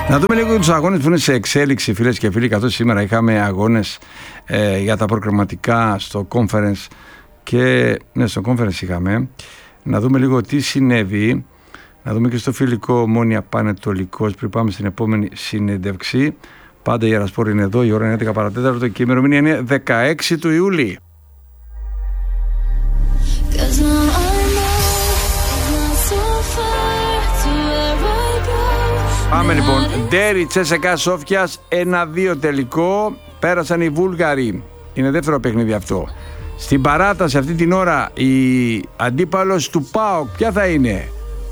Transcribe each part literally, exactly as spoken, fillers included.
Να δούμε λίγο τους αγώνες που είναι σε εξέλιξη, φίλες και φίλοι, καθώς σήμερα είχαμε αγώνες ε, για τα προκριματικά στο conference και ναι, στο conference είχαμε. Να δούμε λίγο τι συνέβη, να δούμε και στο φιλικό Ομόνοια Πανετολικός πριν πάμε στην επόμενη συνέντευξη. Πάντα η Ιερασπόρ είναι εδώ, η ώρα είναι έντεκα παρά τέταρτο και η ημερομηνία είναι δεκαέξι του Ιούλη. Πάμε λοιπόν, Ντέρι Τσέσεκα Σόφιας ένα δύο τελικό, πέρασαν οι Βούλγαροι, είναι δεύτερο παιχνίδι αυτό. Στην παράταση αυτή την ώρα η αντίπαλος του ΠΑΟΚ ποια θα είναι?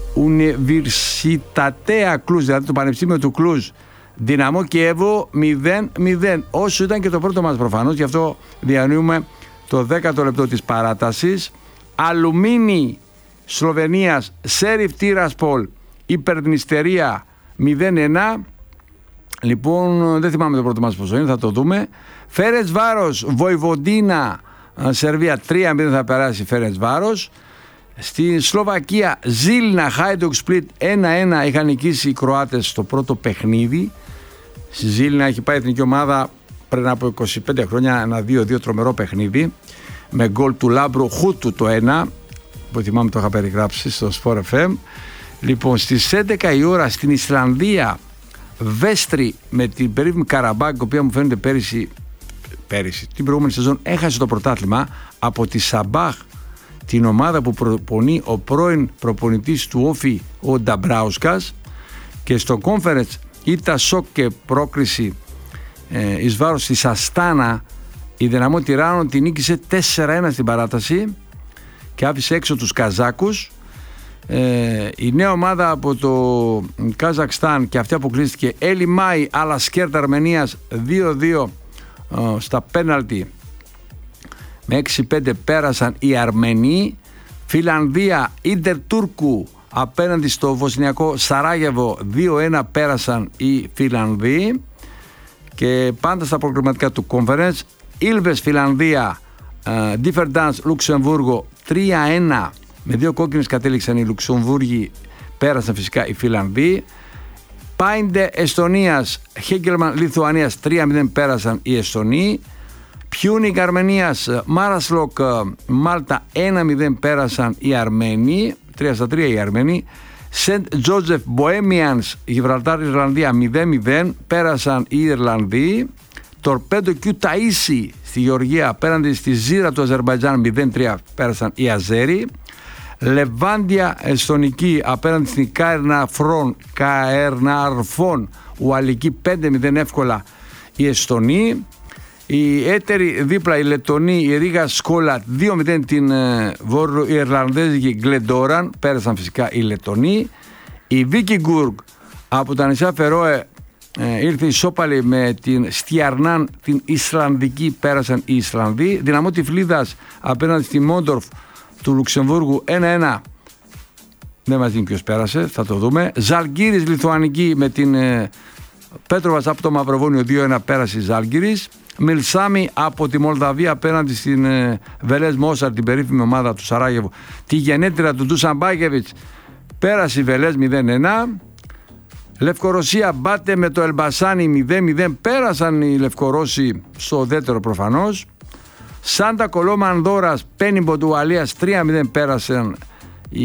Ουνιβερσιτατέα Κλουζ, δηλαδή το Πανεπιστήμιο του Κλουζ, Δυναμό Κιέβο μηδέν μηδέν, όσο ήταν και το πρώτο μας προφανώς, γι' αυτό διανύουμε το δέκατο λεπτό της παράτασης. Αλουμίνι Σλοβενίας, Σέριφ Τίρασπολ, Υπερδνηστερία μηδέν ένα. Λοιπόν, δεν θυμάμαι το πρώτο μας πόσο είναι, θα το δούμε. Φέρετς Βάρος, Βοηβοντίνα, Σερβία τρία μηδέν θα περάσει Φέρετς Βάρος. Στη Σλοβακία, Ζίλνα, Χάιντοκ Σπλίτ ένα ένα είχαν νικήσει οι Κροάτες στο πρώτο παιχνίδι. Στη Ζίλνα έχει πάει η εθνική ομάδα πριν από είκοσι πέντε χρόνια, ένα δύο δύο τρομερό παιχνίδι με γκολ του Λάμπρου Χούτου το ένα, που θυμάμαι το είχα περιγράψει στο Sport εφ εμ. Λοιπόν, στις έντεκα η ώρα στην Ισλανδία, Βέστρι με την περίφημη Καραμπάκ, η οποία μου φαίνεται πέρυσι, πέρυσι την προηγούμενη σεζόν έχασε το πρωτάθλημα από τη Σαμπάχ, την ομάδα που προπονεί ο πρώην προπονητής του Όφι, ο Νταμπράουσκας. Και στο conference ήταν σοκ και πρόκριση ε, εις βάρος της Αστάνα. Η Δυναμό Τυράννων την νίκησε τέσσερα ένα στην παράταση και άφησε έξω τους Καζάκους. Ε, η νέα ομάδα από το Καζακστάν και αυτή αποκλείστηκε, Έλλη Μάη Αλασκέρτ Αρμενίας δύο δύο ε, στα πέναλτι. Με έξι πέντε πέρασαν οι Αρμενοί. Φιλανδία, Ίντερ Τούρκου απέναντι στο βοσνιακό Σαράγεβο δύο ένα πέρασαν οι Φιλανδοί. Και πάντα στα προκριματικά του conference, Ήλβες Φιλανδία, Ντίφερντανς Λουξεμβούργο τρία ένα, με δύο κόκκινες κατέληξαν οι Λουξεμβούργοι, πέρασαν φυσικά οι Φιλανδοί. Πάιντε Εστονίας, Χέγκελμαν Λιθουανίας τρία μηδέν πέρασαν οι Εστονοί. Πιούνικ Αρμενίας, Μάρασλοκ Μάλτα ένα μηδέν πέρασαν οι Αρμένοι, τρία στα τρία οι Αρμένοι. Σεντ Τζότζεφ Μποέμιανς Γιβραλτάρ Ιρλανδία μηδέν μηδέν πέρασαν οι Ιρλανδοί. Τορπέντο Κιου Ταΐσι στη Γεωργία απέναντι στη Ζήρα του Αζερμπαϊτζάν μηδέν τρία πέρασαν οι Αζέροι. Λεβάντια Εστονική απέναντι στην Καερναρφών Καερναρφών Ουαλική πέντε μηδέν εύκολα οι Εστονοί. Η έτερη δίπλα η Λετονή, η Ρίγα Σκόλα δύο μηδέν την ε, Βόρειο-Ιρλανδέζικη Γκλεντόραν, πέρασαν φυσικά οι Λετονοί. Η Βίκιγκουργκ από τα νησιά Φερόε ε, ήρθε ισόπαλη με την Στιαρνάν την Ισλανδική, πέρασαν οι Ισλανδοί. Δυναμό Τυφλίδας απέναντι στη Μόντορφ του Λουξεμβούργου ένα ένα, δεν μας δίνει ποιος πέρασε, θα το δούμε. Ζαλγκύρης Λιθουανική με την ε, Πέτροβας από το Μαυροβόνιο δύο ένα πέρασε η Ζάλγκυρης. Μιλσάμι από τη Μολδαβία απέναντι στην ε, Βελές Μόσαρ, την περίφημη ομάδα του Σαράγεβο, τη γενέτειρα του Ντούσαν Μπάγεβιτς, πέρασε η Βελές μηδέν ένα. Λευκορωσία Μπάτε με το Ελμπασάνι μηδέν μηδέν, πέρασαν οι Λευκορώσοι στο δεύτερο προφανώς. Σάντα Κολόμα Ανδόρας Πένιμπο του Ουαλίας τρία μηδέν πέρασαν η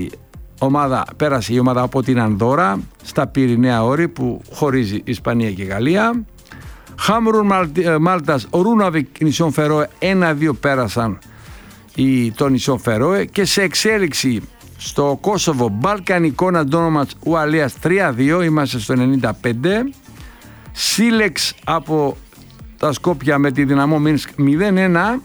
ομάδα, πέρασε η ομάδα από την Ανδόρα στα Πυρηναία όρη που χωρίζει Ισπανία και Γαλλία. Χάμρουν Μάλτας Ρούναβικ νησιόν Φερόε ένα δύο πέρασαν οι, το νησιόν Φερόε. Και σε εξέλιξη στο Κόσοβο Μπαλκανικό Αντόνοματς Ουαλίας τρία δύο, είμαστε στο ενενήντα πέντε. Σίλεξ από τα Σκόπια με τη Δυναμό Μίνσκ μηδέν ένα.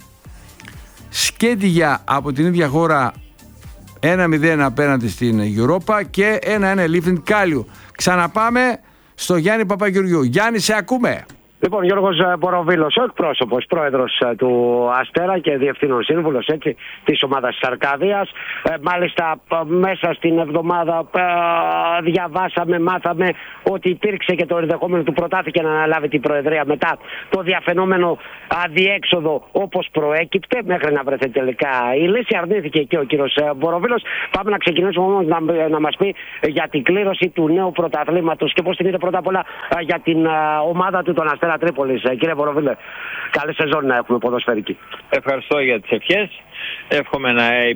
Σκέτιγια από την ίδια χώρα ένα μηδέν απέναντι στην Europa και ένα ένα Λίφτιν Κάλιου. Ξαναπάμε στο Γιάννη Παπαγεωργιού. Γιάννη, σε ακούμε. Λοιπόν, Γιώργος Μποροβίλος, ο εκπρόσωπος, πρόεδρος του Αστέρα και διευθύνων σύμβουλος έτσι, της ομάδας της Αρκαδίας. Ε, μάλιστα, μέσα στην εβδομάδα ε, διαβάσαμε, μάθαμε ότι υπήρξε και το ενδεχόμενο του προτάθηκε να αναλάβει την Προεδρία μετά το διαφαινόμενο αδιέξοδο όπως προέκυπτε, μέχρι να βρεθεί τελικά η λύση. Αρνήθηκε και ο κύριος Μποροβίλος. Πάμε να ξεκινήσουμε όμως να, να μας πει για την κλήρωση του νέου πρωταθλήματος και πώς την είδε πρώτα απ' όλα για την ομάδα του, τον Αστέρα Τρίπολης. Κύριε Μποροβίλε, καλή σεζόν να έχουμε ποδοσφαιρική. Ευχαριστώ για τις ευχές. Εύχομαι να